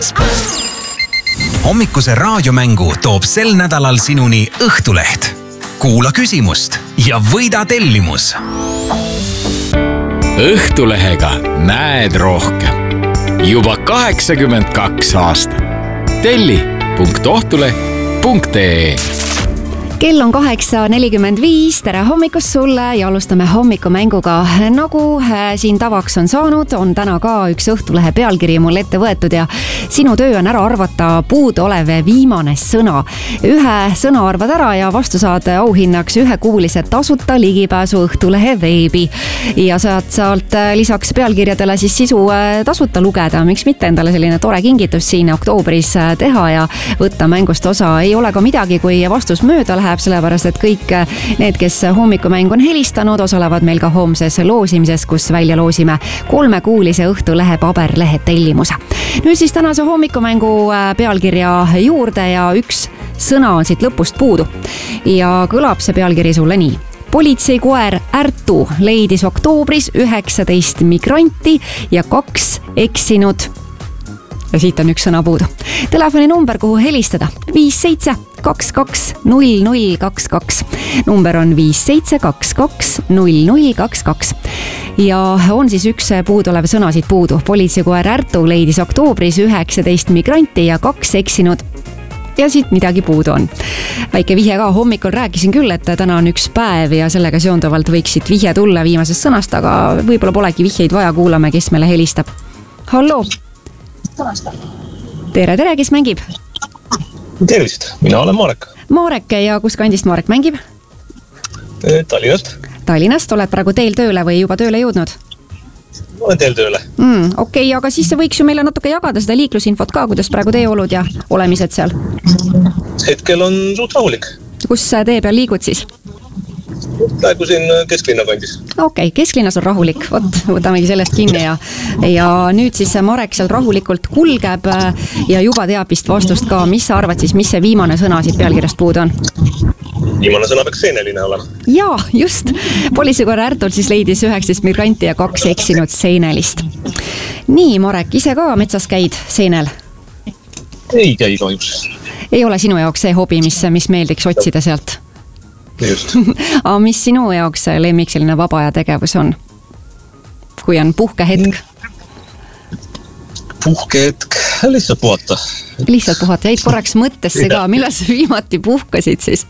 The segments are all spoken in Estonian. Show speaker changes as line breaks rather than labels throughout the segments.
Hommikuse raadiomängu toob sel nädalal sinuni Õhtuleht. Kuula küsimust ja võida tellimus.
Õhtulehega näed rohkem. Juba 82 aastat. telli.ohtuleh.ee.
Kell on 8:45, tere hommikust sulle ja alustame hommikumänguga. Nagu siin tavaks on saanud, on täna ka üks Õhtulehe pealkiri mul ette võetud ja sinu töö on ära arvata puudu olev viimane sõna. Ühe sõna arvad ära ja vastu saad auhinnaks ühekuulise tasuta ligipääsu Õhtulehe veebi. Ja saad sealt lisaks pealkirjadele siis sisu tasuta lugeda. Miks mitte endale selline tore kingitus siin oktoobris teha ja võtta mängust osa. Ei ole ka midagi, kui vastus mööda läheb, sellepärast et kõik need, kes hommikumängu on helistanud, osalevad meil ka homses loosimises, kus välja loosime 3-kuulise Õhtulehe paberlehe tellimuse. Nüüd siis tänase hommikumängu pealkirja juurde ja üks sõna on siit lõpust puudu. Ja kõlab see pealkiri sulle nii. Politseikoer Ärtu leidis oktoobris 19 migranti ja 2 eksinud. Ja siit on üks sõna puudu. Telefoninumber, kuhu helistada 57220022. Number on 57220022. Ja on siis üks puuduolev sõna siit puudu. Politseikoer Ärtu leidis oktoobris 19 migranti ja 2 eksinud. Ja siit midagi puudu on. Väike vihje ka, hommikul rääkisin küll, et täna on üks päev ja sellega seonduvalt võiksid vihje tulla viimasest sõnast, aga võib-olla polegi vihjeid vaja, kuulame, kes meile helistab. Hallo! Tere, kes mängib?
Tervist, mina olen Marek.
Marek, ja kus kandist Marek mängib?
Tallinnast.
Tallinnast, oled praegu teel tööle või juba tööle jõudnud?
Olen teel tööle.
Okei, aga siis võiks ju meile natuke jagada seda liiklusinfot ka, kuidas praegu teeolud ja olemised seal?
Hetkel on suht rahulik.
Kus tee peal liigud siis?
Praegu siin kesklinna kandis.
Okei, kesklinnas on rahulik, võtamegi sellest kinni ja nüüd siis Marek seal rahulikult kulgeb ja juba teab vist vastust ka. Mis sa arvad siis, mis see viimane sõna siit pealkirjast puudu on?
Viimane sõna peaks seeneline olema.
Jaa, just. Politseikoer Ärtul siis leidis 19 migranti ja 2 eksinud seenelist. Nii, Marek, ise ka metsas käid seenel?
Ei käi kahjuks.
Ei ole sinu jaoks see hobi, mis meeldiks otsida sealt?
Just.
Aga mis sinu jaoks lemmik selline vaba aja tegevus on? Kui on puhkehetk?
Puhkehetk, lihtsalt puhata.
Lihtsalt puhata, jäid korraks mõttesse ka, millal sa viimati puhkasid siis?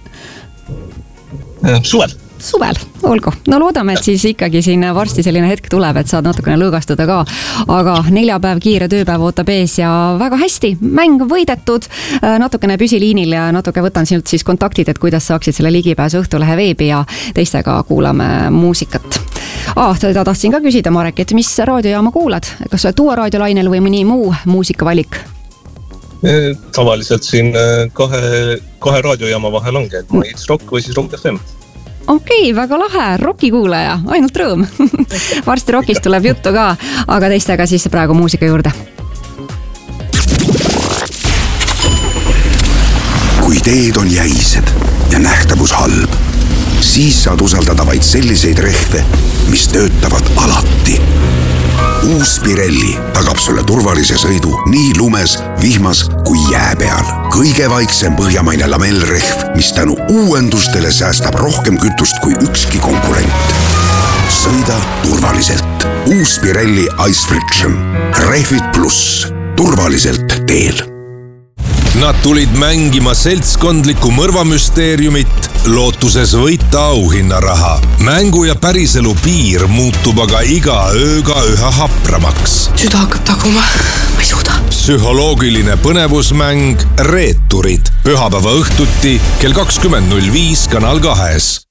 Suvel, olgu. No loodame, et siis ikkagi siin varsti selline hetk tuleb, et saad natukene lõõgastada ka. Aga neljapäev, kiire tööpäev ootab ees ja väga hästi. Mäng võidetud, natukene püsiliinil ja natuke võtan sinult siis kontaktid, et kuidas saaksid selle ligipääsu Õhtulehe veebi ja teistega kuulame muusikat. Teda tahtsin ka küsida, Marek, et mis raadiojaama kuulad? Kas sa Duo raadiolainel või mõni muu muusikavalik?
Tavaliselt siin kahe raadiojaama vahel ongi, et Hits Rock või siis Rock FM.
Okei, väga lahe, rocki kuulaja, ainult rõõm. Varsti rockist tuleb juttu ka, aga teistega siis praegu muusika juurde.
Kui teed on jäised ja nähtavus halb, siis saad usaldada vaid selliseid rehve, mis töötavad alati. Uus Pirelli tagab sulle turvalise sõidu nii lumes, vihmas kui jää peal. Kõige vaiksem põhjamaine lamellrehv, mis tänu uuendustele säästab rohkem kütust kui ükski konkurent. Sõida turvaliselt. Uus Pirelli Ice Friction. Rehvid pluss. Turvaliselt teel.
Nad tulid mängima seltskondlikku mõrvamüsteeriumit, lootuses võita auhinnaraha. Mängu ja päriselu piir muutub aga iga ööga üha hapramaks.
Süda hakkab taguma, ma ei suuda.
Psühholoogiline põnevusmäng Reeturid. Pühapäeva õhtuti kell 20.05 Kanal 2.